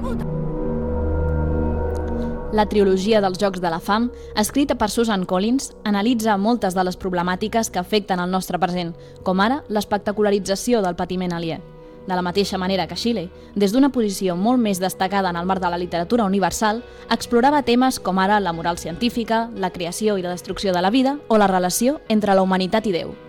La trilogia dels Jocs de la Fam, escrita per Susan Collins, analitza moltes de les problemàtiques que afecten el nostre present, com ara l'espectacularització del patiment aliè. De la mateixa manera que Shelley, des d'una posició molt més destacada en el marc de la literatura universal, explorava temes com ara la moral científica, la creació i la destrucció de la vida o la relació entre la humanitat i Déu.